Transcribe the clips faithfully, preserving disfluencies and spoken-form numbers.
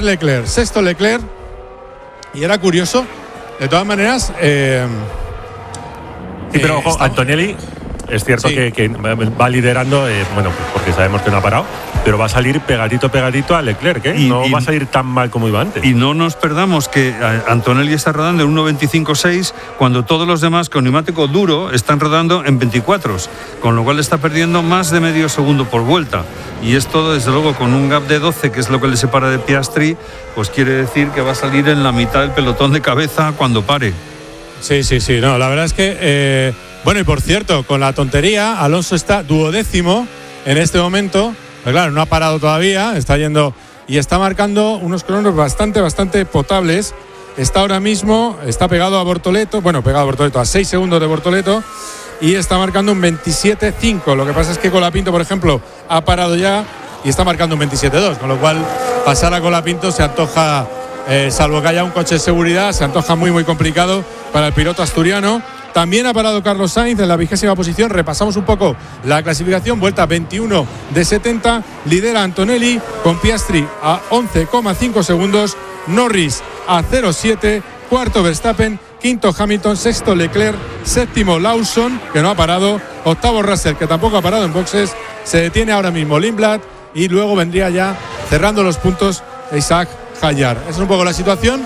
Charles Leclerc, sexto Leclerc. Y era curioso, de todas maneras. Eh, sí, pero eh, ojo, estamos... Antonelli, es cierto sí. que, que va liderando, eh, bueno, pues porque sabemos que no ha parado, pero va a salir pegadito, pegadito a Leclerc, ¿eh? Y, no y, va a salir tan mal como iba antes. Y no nos perdamos que Antonelli está rodando en uno veinticinco seis cuando todos los demás con neumático duro están rodando en veinticuatro, con lo cual está perdiendo más de medio segundo por vuelta. Y esto, desde luego, con un gap de doce, que es lo que le separa de Piastri, pues quiere decir que va a salir en la mitad del pelotón de cabeza cuando pare. Sí, sí, sí. No, la verdad es que... Eh, bueno, y por cierto, con la tontería, Alonso está duodécimo en este momento. Pero claro, no ha parado todavía, está yendo y está marcando unos cronos bastante, bastante potables. Está ahora mismo, está pegado a Bortoleto, bueno, pegado a Bortoleto, a seis segundos de Bortoleto, y está marcando un veintisiete cinco. Lo que pasa es que Colapinto, por ejemplo, ha parado ya y está marcando un veintisiete dos, con lo cual pasar a Colapinto se antoja, eh, salvo que haya un coche de seguridad, se antoja muy, muy complicado para el piloto asturiano. También ha parado Carlos Sainz en la vigésima posición. Repasamos un poco la clasificación. Vuelta veintiuno de setenta. Lidera Antonelli con Piastri a once coma cinco segundos. Norris a cero coma siete. Cuarto Verstappen. Quinto Hamilton. Sexto Leclerc. Séptimo Lawson, que no ha parado. Octavo Russell, que tampoco ha parado en boxes. Se detiene ahora mismo Lindblad. Y luego vendría ya, cerrando los puntos, Isaac Hayar. Esa es un poco la situación.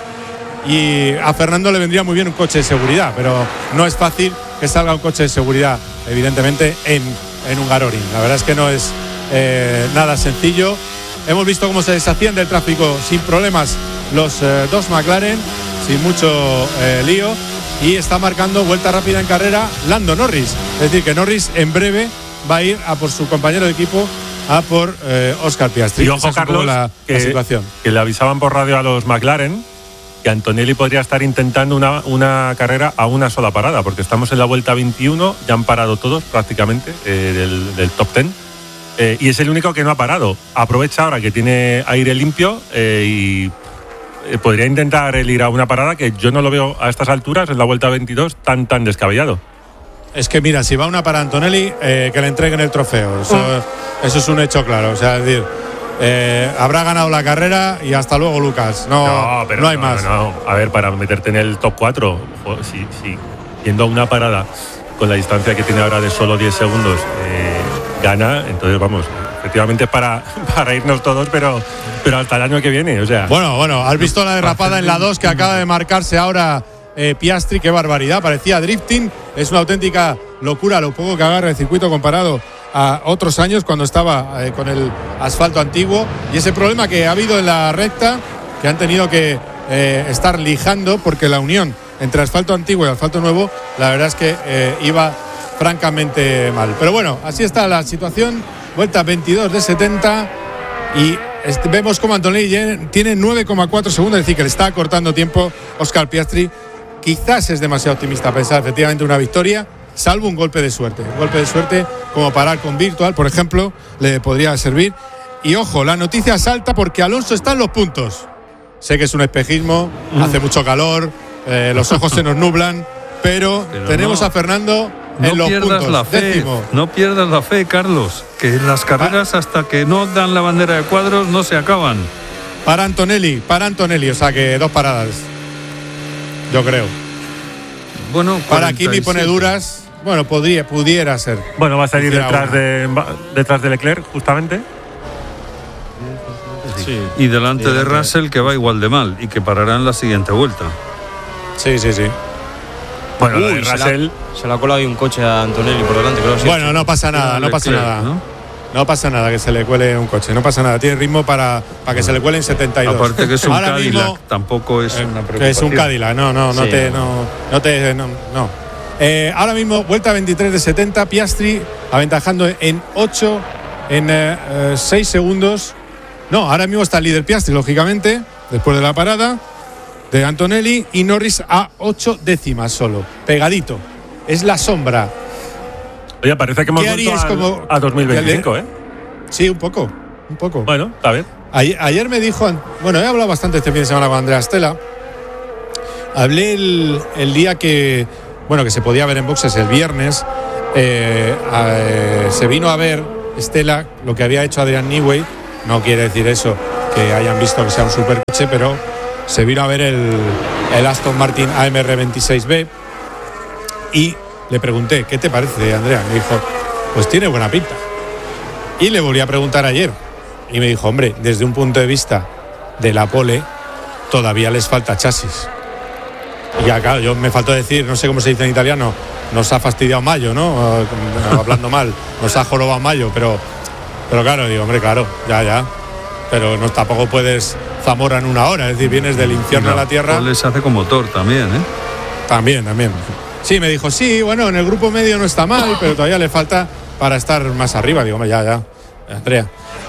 Y a Fernando le vendría muy bien un coche de seguridad, pero no es fácil que salga un coche de seguridad, evidentemente, en, en Hungaroring. La verdad es que no es eh, nada sencillo. Hemos visto cómo se deshacían del tráfico sin problemas los eh, dos McLaren, sin mucho eh, lío, y está marcando vuelta rápida en carrera Lando Norris. Es decir, que Norris en breve va a ir a por su compañero de equipo, a por eh, Oscar Piastri. Y ojo, Carlos, la, que, la situación. que le avisaban por radio a los McLaren que Antonelli podría estar intentando una, una carrera a una sola parada, porque estamos en la vuelta veintiuno, ya han parado todos prácticamente eh, del, del top diez, eh, y es el único que no ha parado. Aprovecha ahora que tiene aire limpio eh, y eh, podría intentar el ir a una parada que yo no lo veo a estas alturas, en la vuelta veintidós, tan tan descabellado. Es que mira, si va una para Antonelli, eh, que le entreguen el trofeo. Eso, uh. eso es un hecho claro. O sea, es decir, eh, habrá ganado la carrera y hasta luego, Lucas. No, no, pero no hay no, más. No, no. A ver, para meterte en el top cuatro, si, si yendo a una parada con la distancia que tiene ahora de solo diez segundos, eh, gana, entonces vamos, efectivamente para, para irnos todos, pero, pero hasta el año que viene. O sea. Bueno, bueno, has visto la derrapada en la dos que acaba de marcarse ahora. Eh, Piastri, qué barbaridad, parecía drifting, es una auténtica locura lo poco que agarra el circuito comparado a otros años cuando estaba eh, con el asfalto antiguo, y ese problema que ha habido en la recta, que han tenido que eh, estar lijando porque la unión entre asfalto antiguo y asfalto nuevo, la verdad es que eh, iba francamente mal. Pero bueno, así está la situación, vuelta veintidós de setenta, y este, vemos como Antonelli tiene nueve coma cuatro segundos, es decir, que le está acortando tiempo Oscar Piastri. Quizás es demasiado optimista pensar efectivamente una victoria, salvo un golpe de suerte. Un golpe de suerte como parar con Virtual, por ejemplo, le podría servir. Y ojo, la noticia salta porque Alonso está en los puntos. Sé que es un espejismo, mm. hace mucho calor, eh, los ojos se nos nublan, pero, pero tenemos no, a Fernando en no los pierdas puntos. La fe, décimo. No pierdas la fe, Carlos, que las carreras ah. hasta que no dan la bandera de cuadros no se acaban. Para Antonelli, para Antonelli, o sea que dos paradas. Yo creo. Bueno, para Kimi pone duras. Bueno, podría, pudiera ser. Bueno, va a salir detrás de, detrás de Leclerc, justamente. Sí. Y delante sí, de Russell, que va igual de mal y que parará en la siguiente vuelta. Sí, sí, sí. Bueno, Uy, Russell se la, se la ha colado ahí un coche a Antonelli por delante. Creo, sí, bueno, no pasa nada, no pasa nada. ¿no? No pasa nada que se le cuele un coche, no pasa nada. Tiene ritmo para, para que se le cuelen setenta y dos. Aparte que es un Ahora Cadillac, mismo, tampoco es eh, una preocupación. Que es un Cadillac, no, no, no sí. te, no, no te, no. no. Eh, ahora mismo vuelta veintitrés de setenta, Piastri aventajando en ocho, en eh, seis segundos. No, ahora mismo está el líder Piastri, lógicamente, después de la parada de Antonelli, y Norris a ocho décimas solo, pegadito. Es la sombra. Oye, parece que hemos vuelto al, como, a dos mil veinticinco, ¿eh? Sí, un poco, un poco. Bueno, está bien. Ayer, ayer me dijo, bueno, he hablado bastante este fin de semana con Andrea Stella. Hablé el, el día que, bueno, que se podía ver en boxes el viernes. Eh, eh, se vino a ver Stella lo que había hecho Adrian Newey. No quiere decir eso que hayan visto que sea un supercoche, pero se vino a ver el, el Aston Martin A M R veintiséis B y le pregunté, ¿qué te parece, Andrea? Me dijo, pues tiene buena pinta. Y le volví a preguntar ayer y me dijo, hombre, desde un punto de vista de la pole todavía les falta chasis. Y acá yo me faltó decir, no sé cómo se dice en italiano, nos ha fastidiado Mayo, ¿no? Hablando mal, nos ha jorobado Mayo, pero, pero claro, digo, hombre, claro, ya, ya. Pero no, tampoco puedes Zamora en una hora, es decir, vienes del infierno a la tierra. Les hace con motor también, ¿eh? También, también. Sí, me dijo, sí, bueno, en el grupo medio no está mal, pero todavía le falta para estar más arriba. Digo, ya, ya, Andrea.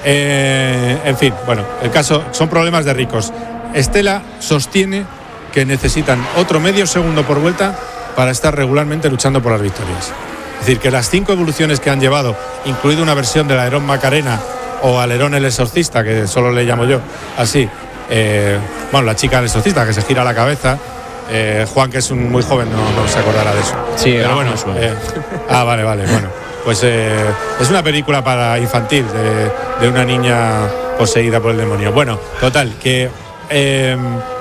Eh, en fin, bueno, el caso, son problemas de ricos. Estela sostiene que necesitan otro medio segundo por vuelta para estar regularmente luchando por las victorias. Es decir, que las cinco evoluciones que han llevado, incluido una versión del alerón Macarena o alerón el exorcista, que solo le llamo yo así, eh, bueno, la chica del exorcista que se gira la cabeza, eh, Juan, que es un muy joven, no, no se acordará de eso. Sí, pero bueno, eh, ah, vale, vale, bueno, pues eh, es una película para infantil de, de una niña poseída por el demonio. Bueno, total, que eh,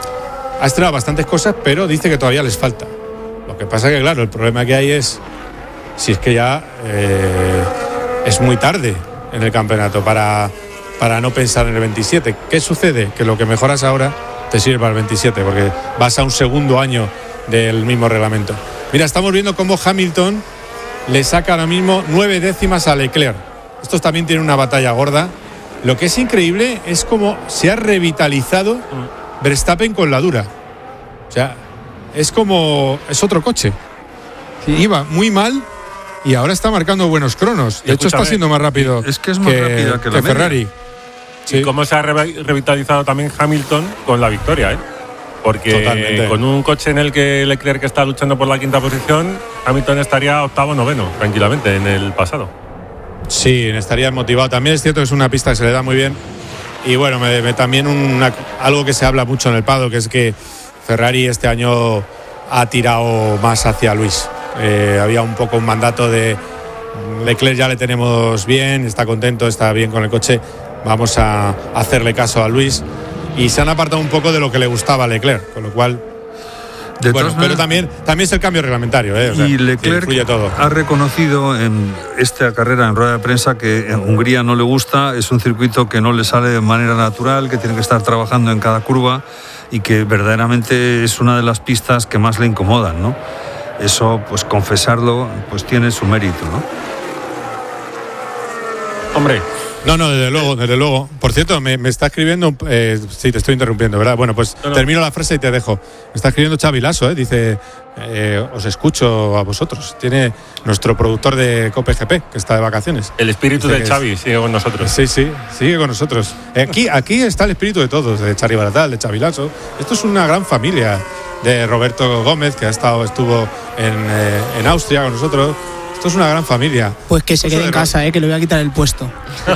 ha estrenado bastantes cosas, pero dice que todavía les falta. Lo que pasa que, claro, el problema que hay es si es que ya eh, es muy tarde en el campeonato para, para no pensar en el veintisiete. ¿Qué sucede? Que lo que mejoras ahora te sirve para el veintisiete, porque vas a un segundo año del mismo reglamento. Mira, estamos viendo cómo Hamilton le saca ahora mismo nueve décimas a Leclerc. Estos también tienen una batalla gorda. Lo que es increíble es cómo se ha revitalizado Verstappen con la dura. O sea, es como... es otro coche. Sí. Iba muy mal y ahora está marcando buenos cronos. De hecho, está siendo más rápido. Es que es más que, rápida que, que la Ferrari. Sí. Y cómo se ha re- revitalizado también Hamilton con la victoria, ¿eh? Porque Totalmente. Con un coche en el que Leclerc está luchando por la quinta posición, Hamilton estaría octavo, noveno, tranquilamente, en el pasado. Sí, estaría motivado. También es cierto que es una pista que se le da muy bien. Y bueno, me, me, también una, algo que se habla mucho en el paddock, que es que Ferrari este año ha tirado más hacia Luis. Eh, había un poco un mandato de Leclerc, ya le tenemos bien, está contento, está bien con el coche, vamos a hacerle caso a Luis. Y se han apartado un poco de lo que le gustaba a Leclerc, con lo cual... De bueno, pero maneras, también, también es el cambio reglamentario, ¿eh? O sea, y Leclerc todo. ha reconocido en esta carrera en rueda de prensa que en Hungría no le gusta, es un circuito que no le sale de manera natural, que tiene que estar trabajando en cada curva y que verdaderamente es una de las pistas que más le incomodan, ¿no? Eso, pues confesarlo, pues tiene su mérito, ¿no? Hombre. No, no, desde luego, desde luego. Por cierto, me, me está escribiendo... Eh, sí, te estoy interrumpiendo, ¿verdad? Bueno, pues no, no. termino la frase y te dejo. Me está escribiendo Xavi Lasso, ¿eh? Dice, eh, os escucho a vosotros. Tiene nuestro productor de Cope G P, que está de vacaciones. El espíritu Dice de Xavi es, sigue con nosotros. Sí, sí, sigue con nosotros. Aquí, aquí está el espíritu de todos, de Xavi Baratal, de Xavi Lasso. Esto es una gran familia, de Roberto Gómez, que ha estado, estuvo en, eh, en Austria con nosotros. Esto es una gran familia. Pues que se quede en casa, eh, que le voy a quitar el puesto.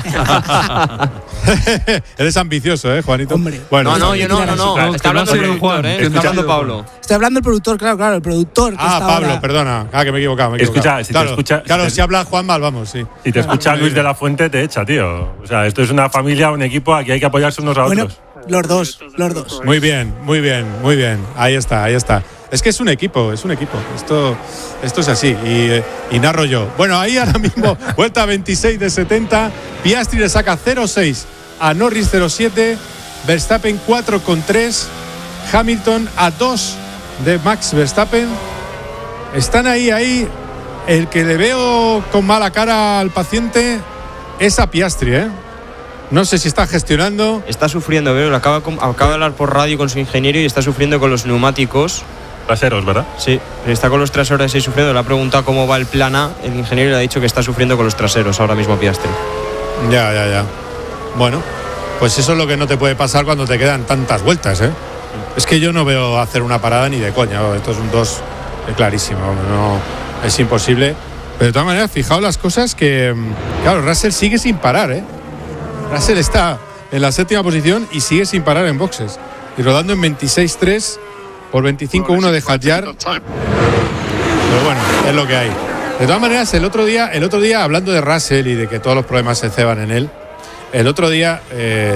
Eres ambicioso, ¿eh, Juanito? Hombre. Bueno, no, no, yo no, no, no. no está hablando el productor, ¿eh? Está hablando Pablo. Estoy hablando el productor, claro, claro, el productor. Que ah, está Pablo, ahora... perdona. Ah, que me he equivocado. Me he equivocado. Escucha, si claro, te escucha, claro, si, si te, habla Juan mal, vamos, sí. Si te escucha Luis de la Fuente, te echa, tío. O sea, esto es una familia, un equipo, aquí hay que apoyarse unos a bueno, otros. Los dos, los dos. Muy bien, muy bien, muy bien. Ahí está, ahí está. Es que es un equipo, es un equipo. Esto, esto es así. Y, y narro yo. Bueno, ahí ahora mismo, vuelta veintiséis de setenta. Piastri le saca cero seis a Norris cero siete. Verstappen cuatro coma tres. Hamilton a dos de Max Verstappen. Están ahí, ahí. El que le veo con mala cara al paciente es a Piastri, ¿eh? No sé si está gestionando. Está sufriendo, veo. Acaba, acaba de hablar por radio con su ingeniero y está sufriendo con los neumáticos. Traseros, ¿verdad? Sí, está con los traseros ahí sufriendo. Le ha preguntado cómo va el plan A. El ingeniero le ha dicho que está sufriendo con los traseros ahora mismo Piastri. Ya, ya, ya. Bueno, pues eso es lo que no te puede pasar cuando te quedan tantas vueltas, ¿eh? Es que yo no veo hacer una parada ni de coña. Esto es un dos clarísimo. No, es imposible. Pero de todas maneras, fijaos las cosas que... Claro, Russell sigue sin parar, ¿eh? Russell está en la séptima posición y sigue sin parar en boxes. Y rodando en veintiséis tres por veinticinco uno de Hadjar. Pero bueno, es lo que hay. De todas maneras, el otro día, el otro día hablando de Russell y de que todos los problemas se ceban en él, el otro día eh,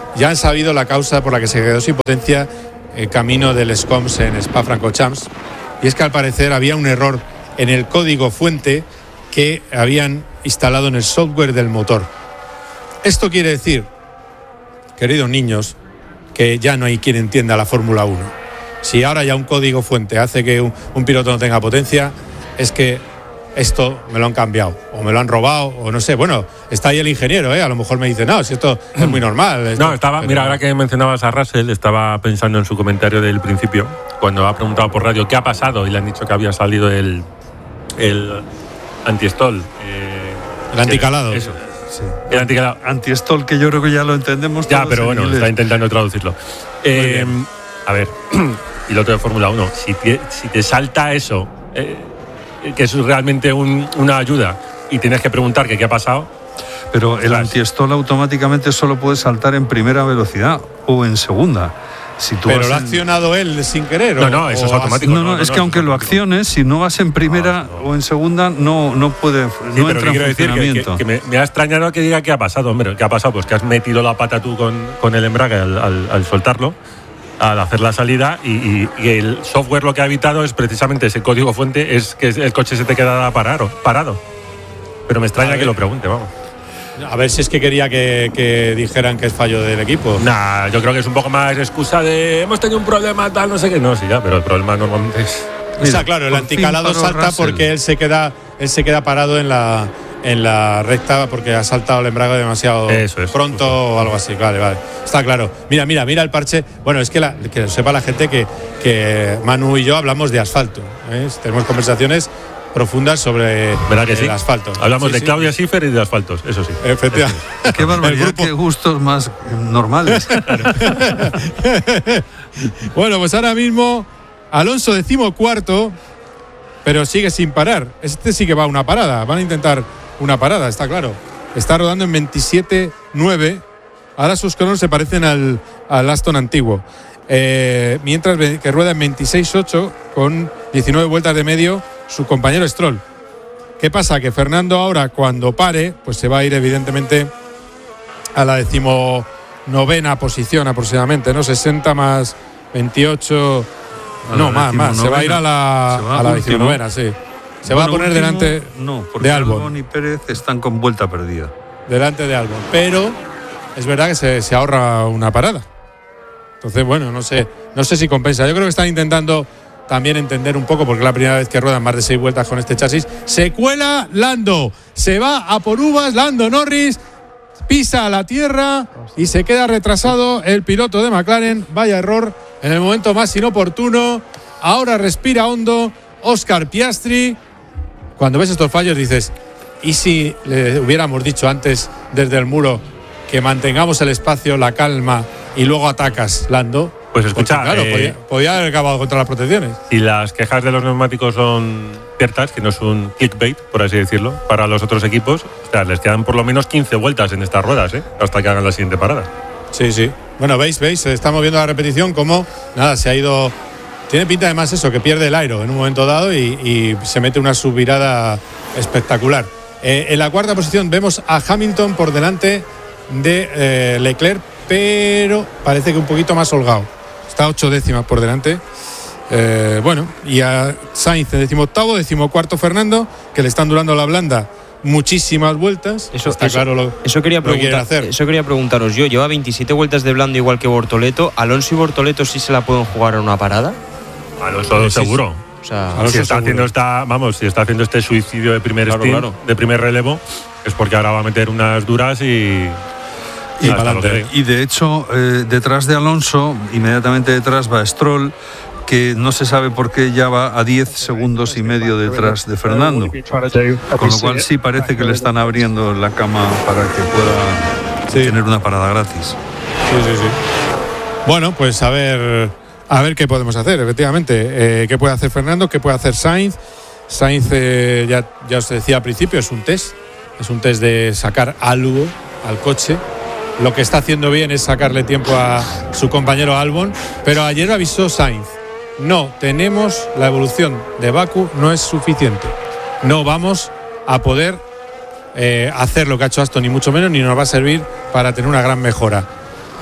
ya han sabido la causa por la que se quedó sin potencia el camino del Scoms en Spa-Francorchamps, y es que al parecer había un error en el código fuente que habían instalado en el software del motor. Esto quiere decir, queridos niños, que ya no hay quien entienda la Fórmula uno. Si ahora ya un código fuente hace que un, un piloto no tenga potencia, es que esto me lo han cambiado, o me lo han robado, o no sé. Bueno, está ahí el ingeniero, ¿eh? A lo mejor me dice, no, si esto es muy normal. Esto, no, estaba, pero... mira, ahora que mencionabas a Russell, estaba pensando en su comentario del principio, cuando ha preguntado por radio qué ha pasado y le han dicho que había salido el, el anti-stall. Eh, el anticalado. Eso. Sí. El anticalado. Anti-stall, que yo creo que ya lo entendemos. Ya, pero bueno, está intentando traducirlo. Eh, a ver, piloto de Fórmula uno, si te, si te salta eso... Eh, que es realmente un, una ayuda y tienes que preguntar que qué ha pasado. Pero el anti-stall automáticamente solo puede saltar en primera velocidad o en segunda. Si tú pero lo ha en... accionado él sin querer. No, no, eso es automático. No, no, no es no, que no, aunque lo acciones, si no vas en primera no, no. o en segunda, no, no puede, sí, no pero entra en funcionamiento. Decir que, que, que me, me ha extrañado que diga qué ha pasado, hombre. ¿Qué ha pasado? Pues que has metido la pata tú con, con el embrague al, al, al soltarlo, al hacer la salida, y, y, y el software lo que ha evitado es precisamente ese código fuente, es que el coche se te queda parado. parado. Pero me extraña que lo pregunte, vamos. A ver si es que quería que, que dijeran que es fallo del equipo. Nah, yo creo que es un poco más excusa de hemos tenido un problema, tal, no sé qué. No, sí, ya, pero el problema normalmente es... Mira, está claro, el anticalado salta Russell. Porque él se queda él se queda parado en la en la recta porque ha saltado el embrague demasiado Eso es, pronto justo. O algo así. Vale, vale. Está claro. Mira, mira, mira el parche. Bueno, es que, la, que lo sepa la gente que, que Manu y yo hablamos de asfalto, ¿eh? Tenemos conversaciones profundas sobre que el sí? asfalto. Hablamos sí, de sí. Claudia Schiffer y de asfaltos, eso sí. Efectivamente. Qué barbaridad, qué gustos más normales. Bueno, pues ahora mismo Alonso decimocuarto, pero sigue sin parar. Este sí que va a una parada. Van a intentar una parada, está claro. Está rodando en veintisiete nueve. Ahora sus cronos se parecen al, al Aston antiguo. Eh, mientras que rueda en veintiséis ocho con diecinueve vueltas de medio su compañero Stroll. ¿Qué pasa? Que Fernando ahora, cuando pare, pues se va a ir evidentemente a la decimonovena posición aproximadamente, ¿no? sesenta más veintiocho. No, más, más. Se va a ir a la, a la decimonovena, sí. Se bueno, va a poner último, delante no, porque de Albon. Albon y Pérez están con vuelta perdida. Delante de Albon. Pero es verdad que se, se ahorra una parada. Entonces, bueno, no sé, no sé si compensa. Yo creo que están intentando también entender un poco, porque es la primera vez que ruedan más de seis vueltas con este chasis. Se cuela Lando, se va a por uvas, Lando Norris pisa a la tierra y se queda retrasado el piloto de McLaren. Vaya error en el momento más inoportuno. Ahora respira hondo Oscar Piastri. Cuando ves estos fallos dices, ¿y si le hubiéramos dicho antes desde el muro que mantengamos el espacio, la calma y luego atacas, Lando? Pues escucha, porque, claro, eh, podía, podía haber acabado contra las protecciones. Si las quejas de los neumáticos son ciertas, que no es un clickbait, por así decirlo, para los otros equipos, o sea, les quedan por lo menos quince vueltas en estas ruedas, ¿eh? Hasta que hagan la siguiente parada. Sí, sí. Bueno, veis, veis, estamos viendo la repetición como, nada, se ha ido... Tiene pinta además eso, que pierde el aero en un momento dado y, y se mete una subvirada espectacular. Eh, en la cuarta posición vemos a Hamilton por delante de eh, Leclerc, pero parece que un poquito más holgado. Está ocho décimas por delante. Eh, bueno, y a Sainz en decimoctavo, decimocuarto Fernando, que le están durando la blanda muchísimas vueltas. Eso está eso, claro lo, eso quería lo que quieren preguntar, hacer. Eso quería preguntaros yo. Lleva veintisiete vueltas de blando igual que Bortoleto. ¿Alonso y Bortoleto sí se la pueden jugar en una parada? Alonso sí, seguro. O sea, Alonso si está seguro. haciendo esta, vamos, si está haciendo este suicidio de primer claro, steam, claro. de primer relevo, es porque ahora va a meter unas duras y y, y de hecho, eh, detrás de Alonso, inmediatamente detrás va Stroll, que no se sabe por qué ya va a diez segundos y medio detrás de Fernando. Con lo cual sí parece que le están abriendo la cama para que pueda sí. tener una parada gratis. Sí, sí, sí. Bueno, pues a ver, a ver qué podemos hacer, efectivamente. Eh, ¿Qué puede hacer Fernando? ¿Qué puede hacer Sainz? Sainz, eh, ya, ya os decía al principio, es un test. Es un test de sacar algo al coche. Lo que está haciendo bien es sacarle tiempo a su compañero Albon, pero ayer avisó Sainz, no, tenemos la evolución de Baku, no es suficiente. No vamos a poder eh, hacer lo que ha hecho Aston, ni mucho menos, ni nos va a servir para tener una gran mejora.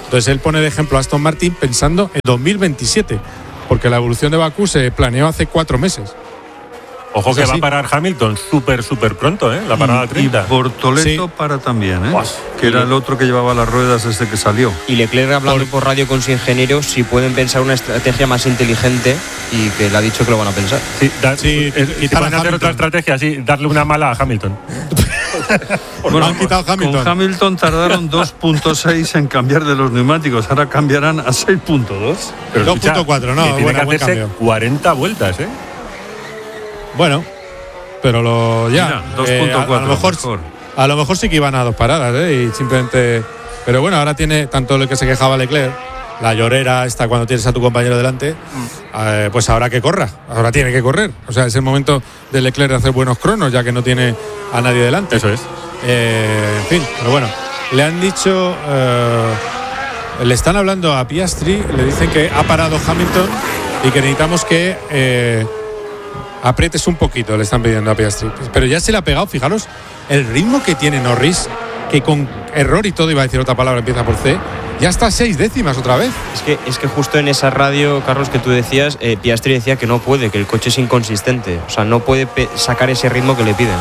Entonces él pone de ejemplo a Aston Martin pensando en dos mil veintisiete, porque la evolución de Bakú se planeó hace cuatro meses. Ojo Es que así. va a parar Hamilton súper, súper pronto, ¿eh? La parada Y treinta. Bortoleto Sí. para también, ¿eh? Pues, que era el otro que llevaba las ruedas desde que salió. Y Leclerc hablando por, radio con su ingeniero si pueden pensar una estrategia más inteligente y que le ha dicho que lo van a pensar. Sí, da, Sí, eh, quitar si pueden a hacer Hamilton. otra estrategia, sí, darle una mala a Hamilton. Bueno, han quitado a Hamilton. Con Hamilton tardaron dos punto seis en cambiar de los neumáticos, ahora cambiarán a seis punto dos. Pero dos escucha, punto cuatro, no, que tiene buena, que buen hacerse cambio. cuarenta vueltas, ¿eh? Bueno, pero lo ya. Mira, dos eh, punto a- a, cuatro, lo mejor, mejor. a lo mejor sí que iban a dos paradas, ¿eh? Y simplemente. Pero bueno, ahora tiene tanto lo que se quejaba Leclerc, la llorera esta cuando tienes a tu compañero delante, eh, pues ahora que corra, ahora tiene que correr. O sea, es el momento de Leclerc de hacer buenos cronos, ya que no tiene a nadie delante. Eso es. Eh, en fin, pero bueno, le han dicho, eh, le están hablando a Piastri, le dicen que ha parado Hamilton y que necesitamos que eh, aprietes un poquito, le están pidiendo a Piastri. Pero ya se le ha pegado, fijaros, el ritmo que tiene Norris, que con error y todo, iba a decir otra palabra, empieza por C, ya está a seis décimas otra vez. Es que, es que justo en esa radio, Carlos, que tú decías, eh, Piastri decía que no puede, que el coche es inconsistente. O sea, no puede pe- sacar ese ritmo que le piden.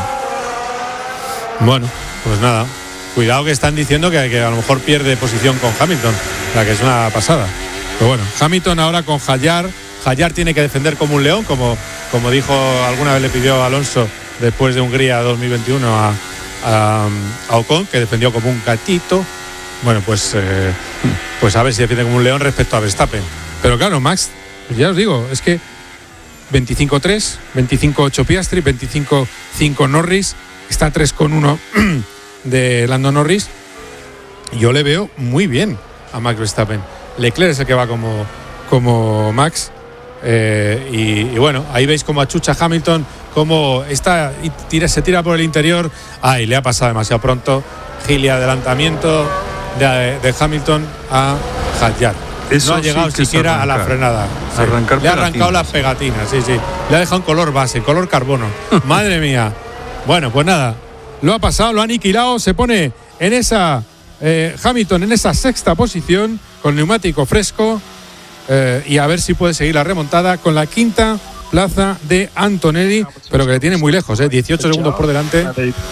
Bueno, pues nada, cuidado que están diciendo que, que a lo mejor pierde posición con Hamilton, o sea que es una pasada. Pero bueno, Hamilton ahora con Hallar, Hallar tiene que defender como un león, como, como dijo alguna vez le pidió Alonso después de Hungría dos mil veintiuno a, a, a Ocon, que defendió como un gatito. Bueno, pues, eh, pues a ver si defiende como un león respecto a Verstappen. Pero claro, Max, ya os digo, es que veinticinco tres, veinticinco ocho Piastri, veinticinco cinco Norris, está tres con uno de Lando Norris. Yo le veo muy bien a Max Verstappen. Leclerc es el que va como, como Max. Eh, y, y bueno, ahí veis como achucha Hamilton, como está y tira, se tira por el interior. Ay, le ha pasado demasiado pronto. Gili adelantamiento de, de Hamilton a Hadjar. Eso No ha llegado sí que es siquiera a la arrancar. frenada. Sí. Arrancar Le ha arrancado pegatinas. las pegatinas, sí, sí. Le ha dejado un color base, color carbono. Madre mía. Bueno, pues nada, lo ha pasado, lo ha aniquilado, se pone en esa eh, Hamilton en esa sexta posición con neumático fresco eh, y a ver si puede seguir la remontada con la quinta plaza de Antonelli, pero que le tiene muy lejos, eh, dieciocho segundos por delante.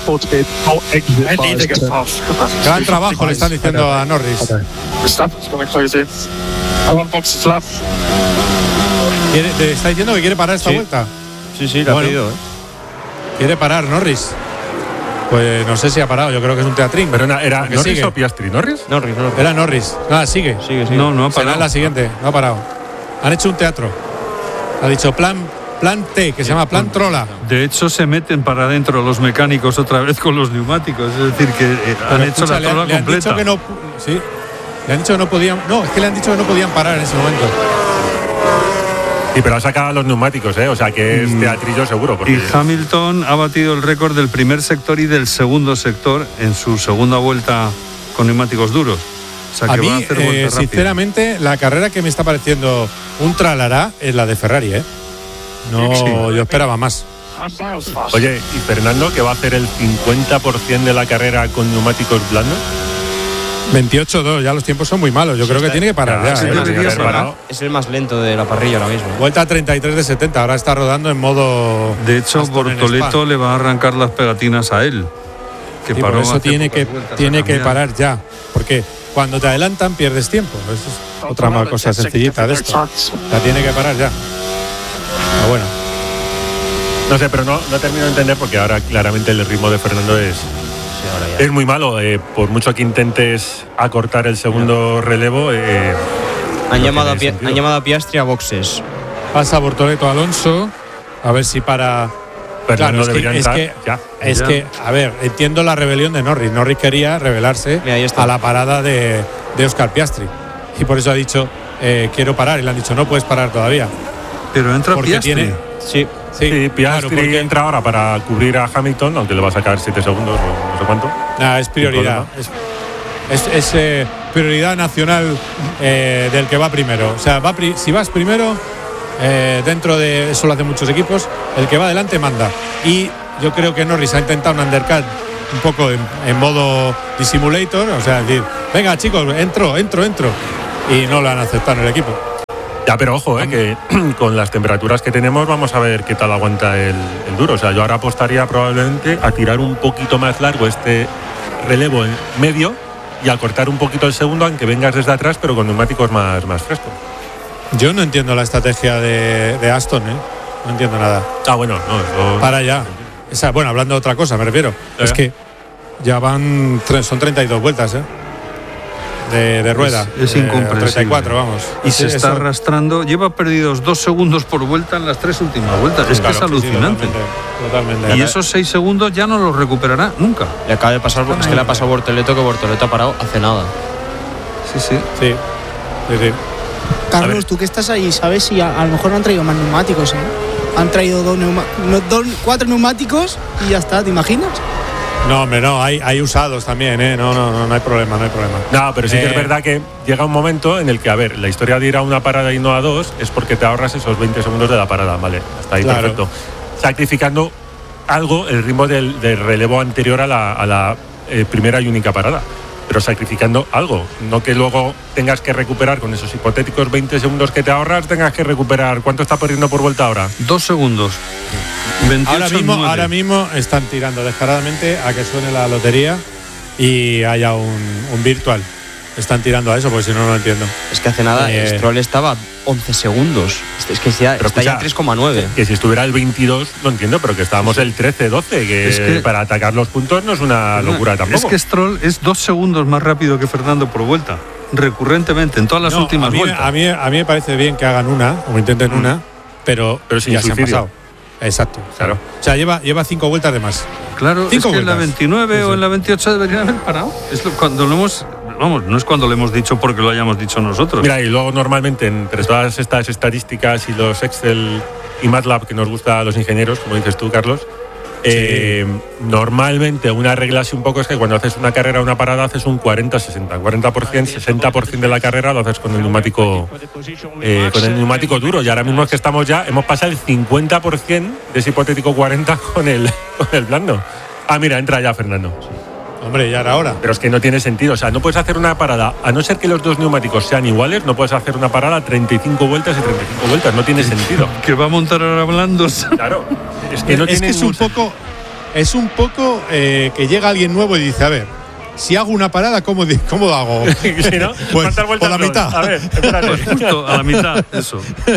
Gran trabajo le están diciendo a Norris. Quiere- te está diciendo que quiere parar esta Sí. vuelta. Sí, sí, le ha Bueno. pedido, ¿eh? Quiere parar Norris. Pues no sé si ha parado, yo creo que es un teatrín. Pero era, era Porque Norris sigue. o Piastri. ¿Norris? Norris, Norris. Era Norris. Nada, sigue. Sigue, sigue. No, no ha Será parado. la siguiente, no ha parado. Han hecho un teatro. Ha dicho plan, plan T, que se llama plan Trola. De hecho, se meten para adentro los mecánicos otra vez con los neumáticos. Es decir, que eh, han Pero hecho escucha, la le, han- trola le han completa. dicho que no. Sí. Le han dicho que no podían. No, es que le han dicho que no podían parar en ese momento. Sí, pero ha sacado los neumáticos, ¿eh? O sea que es teatrillo seguro. Porque Y Hamilton ha batido el récord del primer sector y del segundo sector en su segunda vuelta con neumáticos duros. O sea, A que mí, va a hacer eh, vuelta rápida. sinceramente, la carrera que me está pareciendo un tralará es la de Ferrari, ¿eh? No, Sí. yo esperaba más. Oye, ¿y Fernando que va a hacer el cincuenta por ciento de la carrera con neumáticos blandos? veintiocho dos, ya los tiempos son muy malos. Yo creo que tiene que parar Ya, ya. sí, ¿eh? debería debería haber parar. parado. Es el más lento de la parrilla ahora mismo. Vuelta a treinta y tres de setenta, ahora está rodando en modo. De hecho, Aston en Bortoleto Spa. le va a arrancar las pegatinas a él. Que Sí, paró por eso hace tiene pocas que, vueltas a tiene que cambiar. parar ya. Porque cuando te adelantan pierdes tiempo. Eso es otra mal cosa sencillita de esto. La tiene que parar ya. Pero bueno, No sé, pero no, no termino de entender porque ahora claramente el ritmo de Fernando es, Sí, ahora ya. es muy malo. Eh, por mucho que intentes acortar el segundo relevo, eh, Han, no llamado a tiene Pia- sentido. han llamado a Piastri a boxes. pasa Bortoleto Alonso. A ver si para. Fernando es que- debería es entrar que- ya. Es Ya. que, a ver, entiendo la rebelión de Norris. Norris quería rebelarse Mira, ahí está. a la parada de, de Oscar Piastri. Y por eso ha dicho, eh, quiero parar. Y le han dicho, no puedes parar todavía. Pero entra Porque Piastri. tiene. Sí. Sí, Sí, Piastri claro, porque entra ahora para cubrir a Hamilton, aunque le va a sacar siete segundos o no sé cuánto. nada, es prioridad. Es, es- es, eh, prioridad nacional eh, del que va primero. O sea, va pri- si vas primero, eh, dentro de eso lo hacen muchos equipos, el que va adelante manda. Y yo creo que Norris ha intentado un undercut un poco en, en modo dissimulator, o sea, decir, venga chicos, entro, entro, entro, y no lo han aceptado en el equipo. Ya, pero ojo, eh, que con las temperaturas que tenemos vamos a ver qué tal aguanta el, el duro. O sea, yo ahora apostaría probablemente a tirar un poquito más largo este relevo en medio y a cortar un poquito el segundo, aunque vengas desde atrás, pero con neumáticos más, más frescos. Yo no entiendo la estrategia de, de Aston, ¿eh? No entiendo nada. Ah, bueno, no, eso... Para ya. O sea, bueno, hablando de otra cosa, me refiero. ¿Eh? Es que ya van, tres, son treinta y dos vueltas, ¿eh? De, de rueda. Es, es eh, incomprensible. treinta y cuatro, vamos. Y se Eso- está arrastrando. Lleva perdidos dos segundos por vuelta en las tres últimas vueltas. Es Claro, que es sí, sí, alucinante. totalmente, totalmente. Y esos seis segundos ya no los recuperará nunca. Le acaba de pasar, es que le ha pasado a Bortoleto, que Bortoleto ha parado hace nada. Sí, sí. Sí, sí, sí. Carlos, tú que estás ahí, ¿sabes si a, a lo mejor no han traído más neumáticos, eh? Han traído dos neuma- no, dos, cuatro neumáticos y ya está, ¿te imaginas? No, hombre, no, hay, hay usados también, ¿eh? No, no, no, no hay problema, no hay problema. No, pero sí que Eh, es verdad que llega un momento en el que, a ver, la historia de ir a una parada y no a dos es porque te ahorras esos veinte segundos de la parada, ¿vale? Hasta ahí Claro. perfecto. Sacrificando algo el ritmo del, del relevo anterior a la, a la eh, primera y única parada. Pero sacrificando algo, no que luego tengas que recuperar con esos hipotéticos veinte segundos que te ahorras, tengas que recuperar. ¿Cuánto está perdiendo por vuelta ahora? Dos segundos. veintiocho Ahora mismo, nueve. ahora mismo están tirando descaradamente a que suene la lotería y haya un, un virtual. Están tirando a eso, porque si no, no lo entiendo. Es que hace nada, Eh, Stroll estaba a once segundos. Es que ya, Pero está ya escucha, en tres coma nueve. Que si estuviera el veintidós, lo entiendo, pero que estábamos el trece doce, que, Es que- para atacar los puntos no es una locura tampoco. Es que Stroll es dos segundos más rápido que Fernando por vuelta. Recurrentemente, en todas las No, últimas a mí, vueltas. A mí, a mí me parece bien que hagan una, o intenten Mm. una, pero, Pero sin ya se han suicidio. pasado. Exacto. Claro. O sea, lleva, lleva cinco vueltas de más. Claro, es Cinco que en la vueltas. veintinueve Sí, o sí. en la veintiocho deberían haber parado. Es lo- cuando lo hemos. Vamos, no es cuando lo hemos dicho porque lo hayamos dicho nosotros. Mira, y luego normalmente entre todas estas estadísticas y los Excel y MATLAB que nos gusta a los ingenieros, como dices tú, Carlos, eh, normalmente una regla así un poco es que cuando haces una carrera o una parada haces un cuarenta sesenta. cuarenta por ciento, sesenta por ciento de la carrera lo haces con el neumático eh, con el neumático duro. Y ahora mismo es que estamos ya, hemos pasado el cincuenta por ciento de ese hipotético cuarenta con el, con el blando. Ah, mira, entra ya Fernando. Hombre, ya era hora. Pero es que no tiene sentido. O sea, no puedes hacer una parada, a no ser que los dos neumáticos sean iguales, no puedes hacer una parada treinta y cinco vueltas y treinta y cinco vueltas. No tiene sentido. Que va a montar ahora blandos. Claro. Es que no es tiene que es un ningún poco, es un poco eh, que llega alguien nuevo y dice, a ver, si hago una parada, ¿cómo, di- cómo lo hago? sentido. Sí, ¿no? Pues, ¿Cuántas vueltas por la son? mitad. A ver, espérate. Pues justo a la mitad, eso.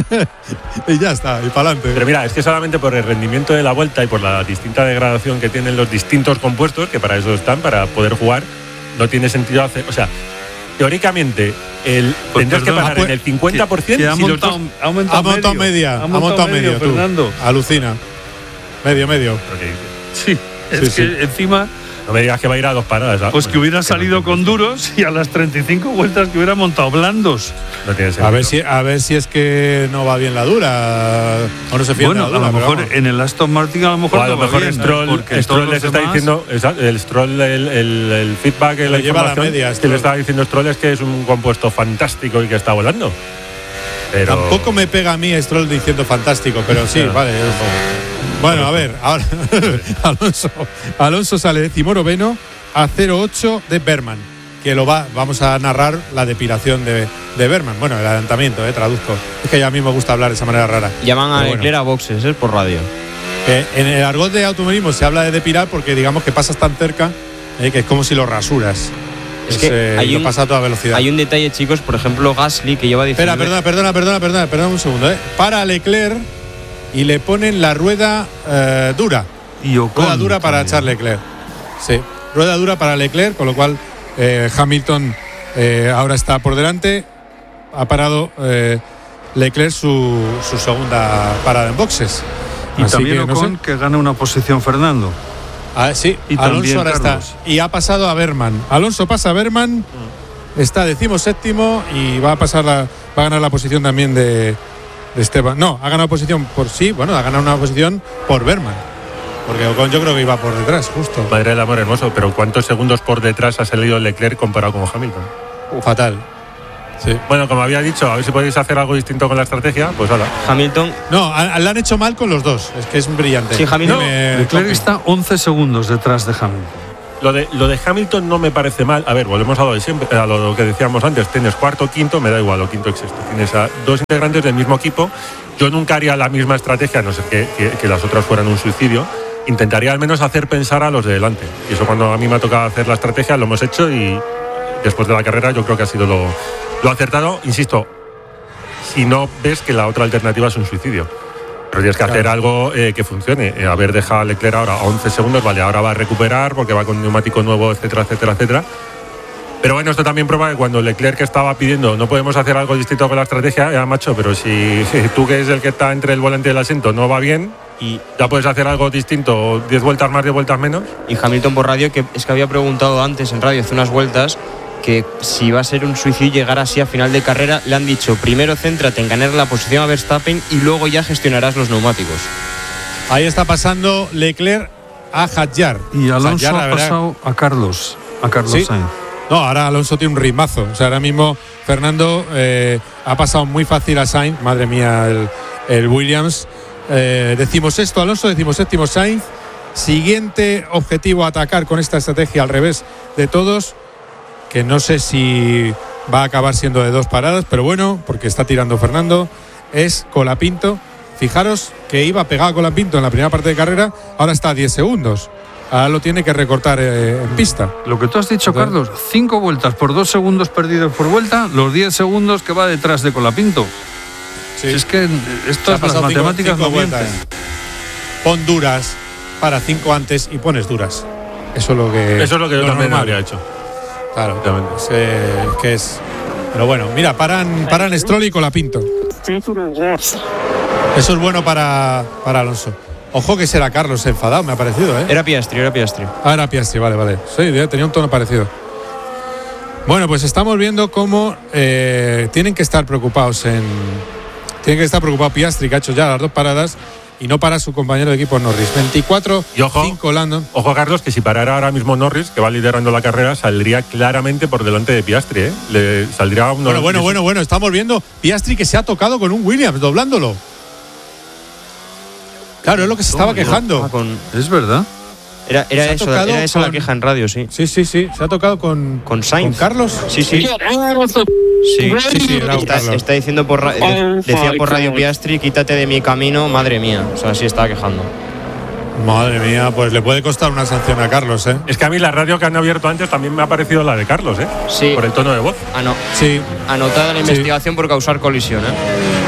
Y ya está, y para adelante. Pero mira, es que solamente por el rendimiento de la vuelta y por la distinta degradación que tienen los distintos compuestos, que para eso están, para poder jugar, no tiene sentido hacer. O sea, teóricamente, el, Pues tendrás que perdón, pasar ah, pues, en el cincuenta por ciento Que ha si los montado, dos. ha aumentado Ha montado medio. media, ha montado medio, tú. Fernando. Alucina. Medio, medio. Pero que- Sí, es Sí, que sí. encima, No me digas que va a ir a dos paradas. ¿ah? pues que hubiera no salido tiene con duros y a las treinta y cinco vueltas que hubiera montado blandos. No tiene sentido. A ver, si, a ver si es que no va bien la dura. O no se fía Bueno, de la a dura. lo pero mejor vamos. en el Aston Martin a lo mejor O a lo no va mejor bien, Stroll, porque Stroll todos les los está demás- diciendo, exacto, el Stroll, el, el, el feedback, la Le lleva la información media, que Stroll. le estaba diciendo Stroll es que es un compuesto fantástico y que está volando. Pero Tampoco me pega a mí Stroll diciendo fantástico, pero sí, Claro. vale. Bueno, a ver, ahora Alonso, Alonso sale decimonoveno a cero ocho de Berman, que lo va, vamos a narrar la depilación de, de Berman. Bueno, el adelantamiento, eh, traduzco. Es que ya a mí me gusta hablar de esa manera rara. Llaman a Pero bueno. Leclerc a boxes, es por radio. Eh, en el argot de automovilismo se habla de depilar porque digamos que pasas tan cerca eh, que es como si lo rasuras. Es que eh, hay lo un- pasa a toda velocidad. Hay un detalle, chicos, por ejemplo, Gasly, que lleva Espera, diecinueve. perdona, perdona, perdona, perdona, perdona un segundo. Eh. Para Leclerc y le ponen la rueda eh, dura. Y Ocon Rueda dura para también. Charles Leclerc. Sí, rueda dura para Leclerc, con lo cual eh, Hamilton eh, ahora está por delante. Ha parado eh, Leclerc su, su segunda parada en boxes. Y Así también que, no Ocon sé. que gana una posición Fernando. Ah, sí, Y Alonso también ahora Carlos. está. Y ha pasado a Berman. Alonso pasa a Berman, está decimoséptimo y va a pasar la, va a ganar la posición también de, de Esteban. No, ha ganado posición por sí, bueno, ha ganado una posición por Berman. Porque Ocon yo creo que iba por detrás, justo. madre del amor hermoso, pero ¿cuántos segundos por detrás ha salido Leclerc comparado con Hamilton? Fatal. Sí. Bueno, como había dicho, a ver si podéis hacer algo distinto con la estrategia, pues hala. Hamilton, No, a- la han hecho mal con los dos. Es que es brillante. Sí, Hamilton- Me- Leclerc está once segundos detrás de Hamilton. Lo de, lo de Hamilton no me parece mal. A ver, volvemos a lo de siempre, a lo que decíamos antes. Tienes cuarto, quinto, me da igual, o quinto, sexto. Tienes a dos integrantes del mismo equipo. Yo nunca haría la misma estrategia, a no ser que, que, que las otras fueran un suicidio. Intentaría al menos hacer pensar a los de delante. Y eso cuando a mí me ha tocado hacer la estrategia, lo hemos hecho y después de la carrera yo creo que ha sido lo, lo acertado. Insisto, si no ves que la otra alternativa es un suicidio. Pero tienes que hacer claro. algo eh, que funcione. Eh, haber dejado a Leclerc ahora a once segundos, vale, ahora va a recuperar porque va con neumático nuevo, etcétera, etcétera, etcétera. Pero bueno, esto también prueba que cuando Leclerc estaba pidiendo no podemos hacer algo distinto con la estrategia, ya macho, pero si, si tú que es el que está entre el volante y el asiento no va bien, y ya puedes hacer algo distinto, diez vueltas más, diez vueltas menos. Y Hamilton por radio, que es que había preguntado antes en radio hace unas vueltas que si va a ser un suicidio llegar así a final de carrera, le han dicho primero céntrate en ganar la posición a Verstappen y luego ya gestionarás los neumáticos. Ahí está pasando Leclerc a Hadjar. Y Alonso Hadjar, ha pasado a Carlos, a Carlos ¿Sí? Sainz. No, ahora Alonso tiene un ritmazo. O sea, ahora mismo Fernando eh, ha pasado muy fácil a Sainz. Madre mía, el, el Williams. Eh, decimos esto, Alonso, decimos séptimo Sainz. Siguiente objetivo a atacar con esta estrategia al revés de todos, que no sé si va a acabar siendo de dos paradas, pero bueno, porque está tirando Fernando, es Colapinto. Fijaros que iba pegado a Colapinto en la primera parte de carrera, ahora está a diez segundos. Ahora lo tiene que recortar eh, en pista. Lo que tú has dicho, Carlos, cinco vueltas por dos segundos perdidos por vuelta, los diez segundos que va detrás de Colapinto. Sí. Es que esto es las matemáticas cinco, cinco no Pon duras para cinco antes y pones duras. Eso es lo que Eso es lo que yo lo también habría hecho. Claro, es, eh, que es. Pero bueno, mira, paran, paran Stroll y Colapinto. Eso es bueno para, para Alonso. Ojo que será Carlos enfadado, me ha parecido, ¿eh? Era Piastri, era Piastri. Ah, era Piastri, vale, vale. Sí, tenía un tono parecido. Bueno, pues estamos viendo cómo eh, tienen que estar preocupados en. Tienen que estar preocupado Piastri, que ha hecho ya las dos paradas, y no para su compañero de equipo Norris. veinticuatro cinco Landon. Ojo, Carlos, que si parara ahora mismo Norris, que va liderando la carrera, saldría claramente por delante de Piastri, ¿eh? Le saldría un Bueno, bueno, bueno, bueno, estamos viendo Piastri que se ha tocado con un Williams, doblándolo. Claro, es lo que se estaba quejando. Con... Es verdad. Era, era eso, era esa con... la queja en radio, sí. Sí, sí, sí. Se ha tocado con. ¿Con Sainz? ¿Con Carlos? Sí, sí. Sí, sí, sí era está, está diciendo por, de, decía por radio Piastri, quítate de mi camino, madre mía. O sea, sí estaba quejando. Madre mía, pues le puede costar una sanción a Carlos, ¿eh? Es que a mí la radio que han abierto antes también me ha parecido la de Carlos, ¿eh? Sí. Por el tono de voz. Ah, no. Sí. Anotada la investigación sí. por causar colisión, ¿eh?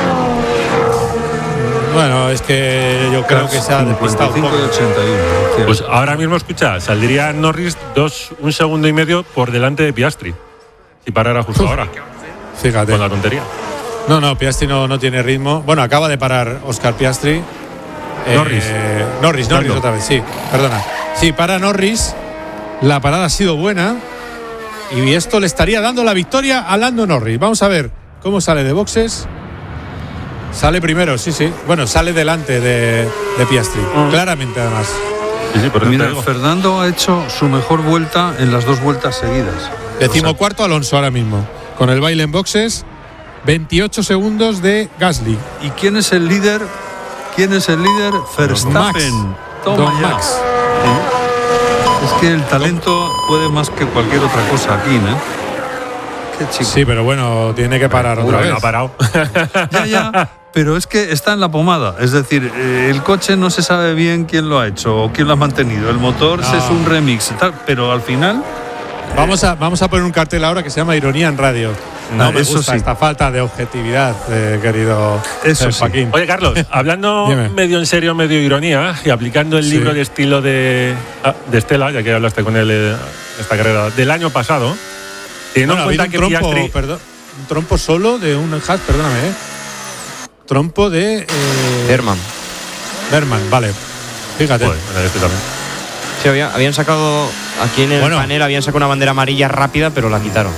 Bueno, es que yo creo que se ha despistado un poco. Pues ahora mismo, escucha, saldría Norris dos, un segundo y medio por delante de Piastri. Si parara justo Uf, ahora. Fíjate. Con la tontería. No, no, Piastri no, no tiene ritmo. Bueno, acaba de parar Oscar Piastri. Norris. Eh, Norris, Norris otra vez, sí, perdona. Sí, para Norris. La parada ha sido buena. Y esto le estaría dando la victoria a Lando Norris. Vamos a ver cómo sale de boxes. Sale primero, sí, sí. Bueno, sale delante de, de Piastri, mm. claramente además. Sí, sí, por Mira, Fernando ha hecho su mejor vuelta en las dos vueltas seguidas. Decimocuarto Alonso ahora mismo, con el baile en boxes, veintiocho segundos de Gasly. ¿Y quién es el líder? ¿Quién es el líder? Verstappen. Max. Toma Don ya. Max. ¿Sí? Es que el talento puede más que cualquier otra cosa aquí, ¿no? Sí, pero bueno, tiene que parar otra vez. No ha parado. Ya, ya. Pero es que está en la pomada. Es decir, eh, el coche no se sabe bien quién lo ha hecho o quién lo ha mantenido. El motor no. es un remix, tal, pero al final. Vamos a, vamos a poner un cartel ahora que se llama Ironía en Radio. No, no me eso gusta sí. esta falta de objetividad, eh, querido eso eh, Joaquín. Sí. Oye, Carlos, hablando medio en serio, medio ironía, y aplicando el sí. libro de estilo de, de Estela, ya que hablaste con él eh, esta carrera, del año pasado. Bueno, ha habido un trompo, Piastri... perdón, un trompo solo de un Haas, perdóname, ¿eh? Trompo de. Eh... Berman. Berman, vale. Fíjate. Joder, este también. Sí, había, habían sacado. Aquí en el bueno. panel habían sacado una bandera amarilla rápida, pero la quitaron.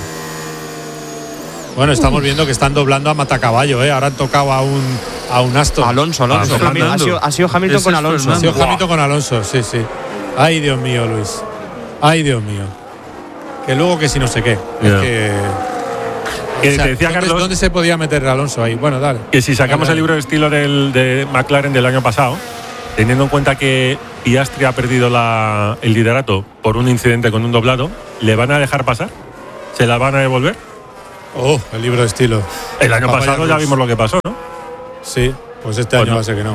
Bueno, estamos viendo que están doblando a matacaballo, ¿eh? Ahora han tocado a un, a un Aston. Alonso, Alonso. Ah, ha, sido, ha sido Hamilton Ese con Alonso. Ha sido wow. Hamilton con Alonso, sí, sí. Ay, Dios mío, Luis. Ay, Dios mío. Que luego que si no sé qué. Yeah. Es que. Que o sea, te decía ¿dónde, Carlos, ¿Dónde se podía meter Alonso ahí? Bueno, dale. Que si sacamos dale, dale. el libro de estilo del, de McLaren del año pasado, teniendo en cuenta que Piastri ha perdido la, el liderato por un incidente con un doblado, ¿le van a dejar pasar? ¿Se la van a devolver? Oh, el libro de estilo. El año Papaya pasado ya Rus. vimos lo que pasó, ¿no? Sí, pues este Bueno. año va a ser que no.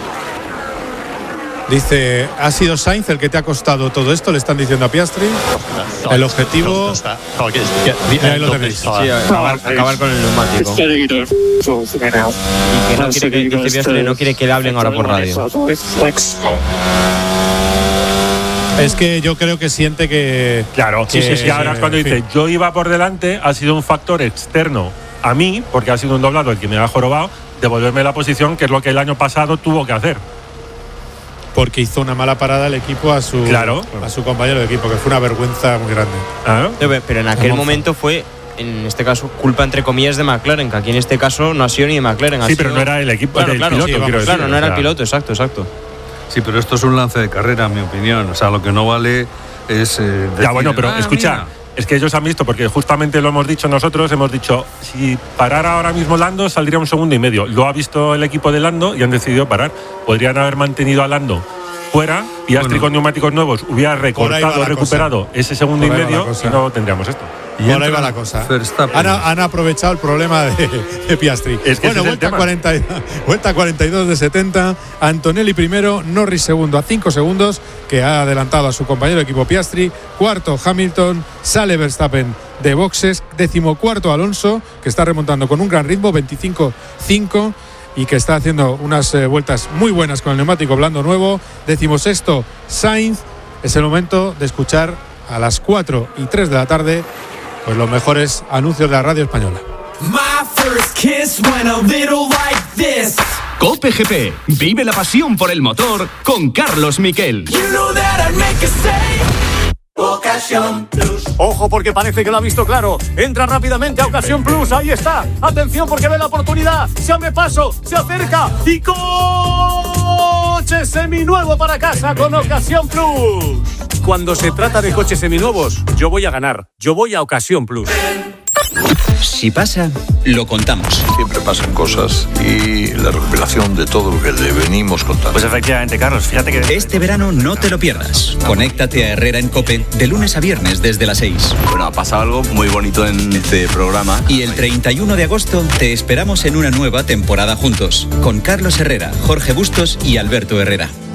Dice, ¿ha sido Sainz el que te ha costado todo esto? Le están diciendo a Piastri. El objetivo... Y ahí lo tenéis. Sí, acabar, acabar con el neumático. Y que no quiere que, dice Piastri, no quiere que le hablen ahora por radio. Es que yo creo que siente que... Claro, que, sí, sí, sí. Ahora cuando en dice, fin. yo iba por delante, ha sido un factor externo a mí, porque ha sido un doblado el que me ha jorobado, devolverme la posición, que es lo que el año pasado tuvo que hacer. Porque hizo una mala parada el equipo a su, Claro. a su compañero de equipo, que fue una vergüenza muy grande. ¿Ah? Pero en aquel momento fue, en este caso, culpa entre comillas de McLaren, que aquí en este caso no ha sido ni de McLaren. ha Sí, sido- pero no era el equipo Claro, del claro, piloto, sí, quiero vamos, decir. Claro, no o era el sea, piloto, exacto, exacto. Sí, pero esto es un lance de carrera, en mi opinión. O sea, lo que no vale es. Eh, Ya, decir, bueno, pero "Ah, escucha, mira". es que ellos han visto, porque justamente lo hemos dicho nosotros, hemos dicho, si parara ahora mismo Lando, saldría un segundo y medio. Lo ha visto el equipo de Lando y han decidido parar. Podrían haber mantenido a Lando fuera, Piastri Bueno. con neumáticos nuevos hubiera Por ahí va recortado, la recuperado cosa. ese segundo Por y ahí va la medio cosa. y no tendríamos esto. Y Por ahí entra va la cosa. Verstappen. Han, han aprovechado el problema de, de Piastri. Es que ese bueno, es el vuelta, tema. cuarenta, y- vuelta cuarenta y dos de setenta. Antonelli primero, Norris segundo a cinco segundos, que ha adelantado a su compañero de equipo Piastri. Cuarto Hamilton, sale Verstappen de boxes. Décimo cuarto Alonso, que está remontando con un gran ritmo, veinticinco cinco. Y que está haciendo unas eh, vueltas muy buenas con el neumático blando nuevo. Décimo sexto Sainz. Es el momento de escuchar a las cuatro y tres de la tarde pues los mejores anuncios de la radio española. Cope G P. Vive la pasión por el motor con Carlos Miquel. Ojo porque parece que lo ha visto claro. Entra rápidamente a Ocasión Plus. Ahí está. Atención porque ve la oportunidad. Se abre paso. Se acerca. Y coche seminuevo para casa con Ocasión Plus. Cuando se trata de coches seminuevos, yo voy a ganar. Yo voy a Ocasión Plus. Si pasa, lo contamos. Siempre pasan cosas y la recopilación de todo lo que le venimos contando. Pues efectivamente, Carlos, fíjate que... Este verano no te lo pierdas. Conéctate a Herrera en COPE de lunes a viernes desde las seis. Bueno, ha pasado algo muy bonito en este programa. Y el treinta y uno de agosto te esperamos en una nueva temporada juntos, con Carlos Herrera, Jorge Bustos y Alberto Herrera.